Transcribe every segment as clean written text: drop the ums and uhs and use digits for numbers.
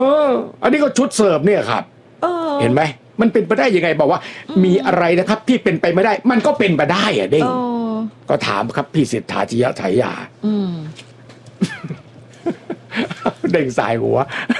เอออันนี้ก็ชุดเสิร์ฟเนี่ยครับเห็นไหมมันเป็นไปได้ยังไงบอกว่ามีอะไรนะครับที่เป็นไปไม่ได้มันก็เป็นไปได้อะเด้งก็ถามครับพี่เศรษฐาจิยะไถยาเด้งสายหัว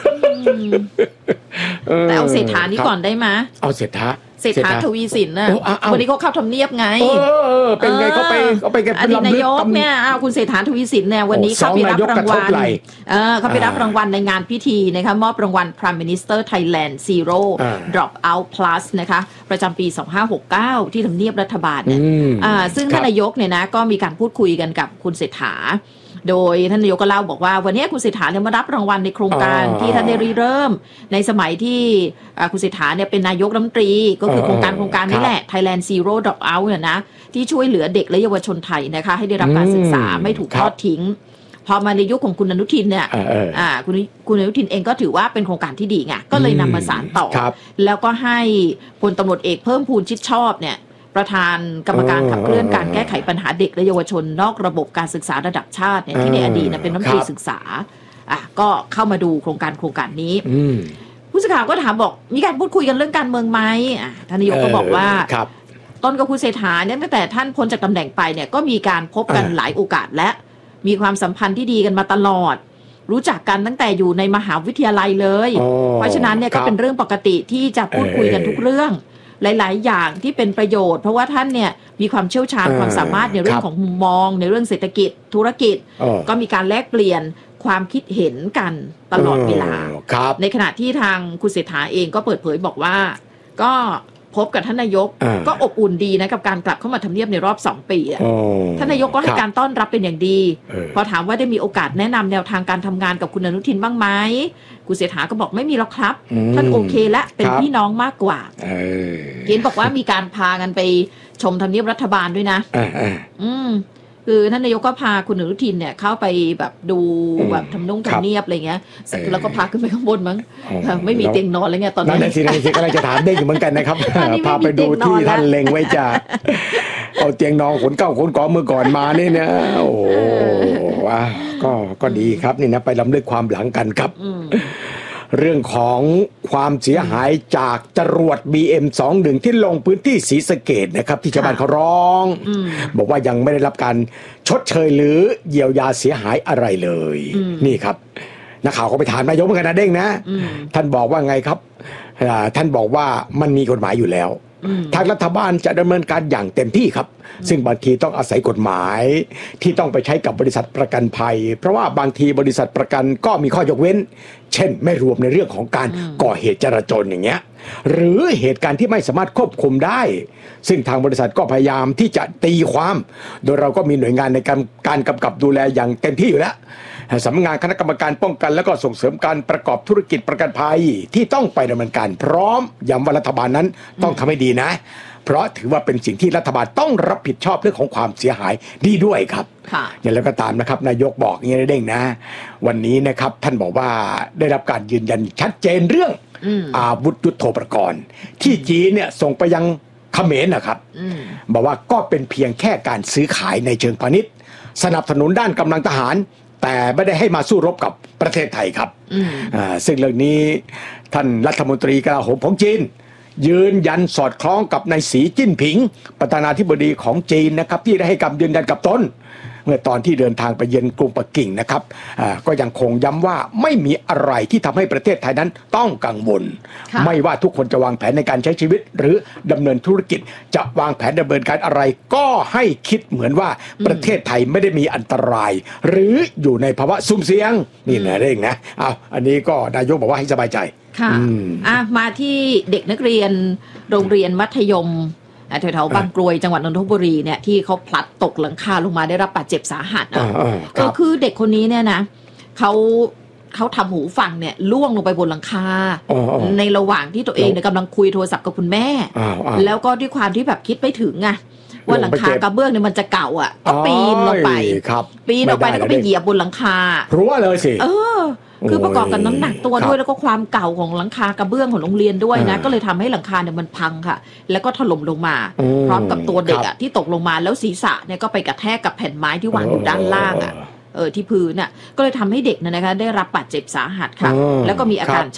แต่เอาเศรษฐานี้ก่อนได้ไหมเอาเศรษฐาทวีสินน่ะวันนี้เขาเข้าทำเนียบไงเป็นไงเขาไปกันอดีตนายกเนี่ยคุณเศรษฐาทวีสินเนี่ยวันนี้เขาไปรับรางวัลเขาไปรับรางวัลในงานพิธีนะคะมอบรางวัล Prime Minister Thailand Zero Dropout Plus นะคะประจำปี2569ที่ทำเนียบรัฐบาลเนี่ยซึ่งท่านนายกเนี่ยนะก็มีการพูดคุยกันกับคุณเศรษฐาโดยท่านนายกก็เล่าบอกว่าวันนี้คุณเศรษฐาเนี่ยมารับรางวัลในโครงการที่ท่านได้เริ่มในสมัยที่คุณเศรษฐาเนี่ยเป็นนายกรัฐมนตรีก็คือโครงการนี้แหละ Thailand Zero Dropout เนี่ยนะที่ช่วยเหลือเด็กและเยาวชนไทยนะคะให้ได้รับการศึกษาไม่ถูกทอดทิ้งพอมาในยุคของคุณอนุทินเนี่ยคุณอนุทินเองก็ถือว่าเป็นโครงการที่ดีไงก็เลยนำมาสานต่อแล้วก็ให้พลตำรวจเอกเพิ่มพูนชิดชอบเนี่ยประธานกรรมการขับเคลื่อนการแก้ไขปัญหาเด็กและเยาวชนนอกระบบการศึกษาระดับชาติเนี่ยที่ในอดีตเป็นรัฐมนตรีศึกษาก็เข้ามาดูโครงการนี้ผู้สื่อข่าวก็ถามบอกมีการพูดคุยกันเรื่องการเมืองไหมท่านนายกก็บอกว่าตอนกับคุณเศรษฐาเนี่ยตั้งแต่ท่านพ้นจากตำแหน่งไปเนี่ยก็มีการพบกันหลายโอกาสและมีความสัมพันธ์ที่ดีกันมาตลอดรู้จักกันตั้งแต่อยู่ในมหาวิทยาลัยเลยเพราะฉะนั้นเนี่ยก็เป็นเรื่องปกติที่จะพูดคุยกันทุกเรื่องหลายๆอย่างที่เป็นประโยชน์เพราะว่าท่านเนี่ยมีความเชี่ยวชาญความสามารถในเรื่องของมุมมองในเรื่องเศรษฐกิจธุรกิจก็มีการแลกเปลี่ยนความคิดเห็นกันตลอดเวลาในขณะที่ทางคุณเศรษฐาเองก็เปิดเผยบอกว่าก็พบกับท่านนายกก็อบอุ่นดีนะกับการกลับเข้ามาทำเนียบในรอบ2 ปีท่านนายกก็ให้การต้อนรับเป็นอย่างดีพอถามว่าได้มีโอกาสแนะนำแนวทางการทำงานกับคุณอนุทินบ้างไหมคุณเศรษฐาก็บอกไม่มีหรอกครับท่านโอเคและเป็นพี่น้องมากกว่าเห็นบอกว่ามีการพากันไปชมทำเนียบรัฐบาลด้วยนะคือท่านนายกก็พาคุณอนุทินเนี่ยเข้าไปแบบดูแบบทำเนียบอะไรเงี้ยเสร็จแล้วก็พาขึ้นไปข้างบนมั้งไม่มีเตียงนอนอะไรเงี้ยตอนนี้นั่นสิกำลังจะถามเด้งอยู่เหมือนกันนะครับพาไปดูที่ท่านเล็งไว้จะเอาเตียงนอนขนเก้าขนกองเมื่อก่อนมานี่นะโอ้ก็ดีครับนี่นะไปล้ำลึกความหลังกันครับเรื่องของความเสียหายจากจรวด BM21 ที่ลงพื้นที่ศรีสะเกษนะครับที่ชาวบ้านเขาร้องบอกว่ายังไม่ได้รับการชดเชยหรือเยียวยาเสียหายอะไรเลยนี่ครับนักข่าวก็ไปถามนายกเหมือนกันนะเด้งนะท่านบอกว่าไงครับท่านบอกว่ามันมีกฎหมายอยู่แล้วทางรัฐบาลจะดำเนินการอย่างเต็มที่ครับซึ่งบางทีต้องอาศัยกฎหมายที่ต้องไปใช้กับบริษัทประกันภัยเพราะว่าบางทีบริษัทประกันก็มีข้อยกเว้นเช่นไม่รวมในเรื่องของการก่อเหตุจราจรอย่างเงี้ยหรือเหตุการณ์ที่ไม่สามารถควบคุมได้ซึ่งทางบริษัทก็พยายามที่จะตีความโดยเราก็มีหน่วยงานในการกำกับดูแลอย่างเต็มที่อยู่แล้วสำนักงานคณะกรรมการป้องกันและก็ส่งเสริมการประกอบธุรกิจประกันภัยที่ต้องไปดำเนินการพร้อมย้ำว่ารัฐบาลนั้นต้องทำให้ดีนะเพราะถือว่าเป็นสิ่งที่รัฐบาลต้องรับผิดชอบเรื่องของความเสียหายดีด้วยครับอย่างไรก็ตามนะครับนายกบอกอย่างนี้เด้งนะวันนี้นะครับท่านบอกว่าได้รับการยืนยันชัดเจนเรื่องอาวุธยุทโธปกรณ์ที่จีนเนี่ยส่งไปยังเขมรนะครับบอกว่าก็เป็นเพียงแค่การซื้อขายในเชิงพาณิชย์สนับสนุนด้านกำลังทหารแต่ไม่ได้ให้มาสู้รบกับประเทศไทยครับซึ่งเรื่องนี้ท่านรัฐมนตรีกลาโหมของจีนยืนยันสอดคล้องกับนายสีจิ้นผิงประธานาธิบดีของจีนนะครับที่ได้ให้คำยืนยันกับตนเมื่อตอนที่เดินทางไปเยือนกรุงปักกิ่งนะครับก็ยังคงย้ำว่าไม่มีอะไรที่ทำให้ประเทศไทยนั้นต้องกังวลไม่ว่าทุกคนจะวางแผนในการใช้ชีวิตหรือดำเนินธุรกิจจะวางแผนดำเนินการอะไรก็ให้คิดเหมือนว่าประเทศไทยไม่ได้มีอันตรายหรืออยู่ในภาวะซุ่มเสี่ยงนี่นะเองนะอันนี้ก็นายกบอกว่าให้สบายใจค่ะมาที่เด็กนักเรียนโรงเรียนมัธยมแถวๆบางกรวยจังหวัดนนทบุรีเนี่ยที่เขาพลัดตกหลังคาลงมาได้รับบาดเจ็บสาหัสก็คือเด็กคนนี้เนี่ยนะเขาทำหูฟังเนี่ยล่วงลงไปบนหลังคาในระหว่างที่ตัวเองเนี่ยกำลังคุยโทรศัพท์กับคุณแม่แล้วก็ด้วยความที่แบบคิดไม่ถึงไงว่าหลังคากระเบื้องเนี่ยมันจะเก่าก็ปีนลงไปปีนออกไปแล้วก็ไปเหยียบบนหลังคารู้ว่าเลยสิคือประกอบกับน้ำหนักตัวด้วยแล้วก็ความเก่าของหลังคากระเบื้องของโรงเรียนด้วยนะก็เลยทำให้หลังคาเนี่ยมันพังค่ะแล้วก็ถล่มลงมาพร้อมกับตัวเด็กที่ตกลงมาแล้วศีรษะเนี่ยก็ไปกระแทกกับแผ่นไม้ที่วางอยู่ด้านล่างที่พื้นก็เลยทำให้เด็กนะคะได้รับบาดเจ็บสาหัสค่ะแล้วก็มีอาการ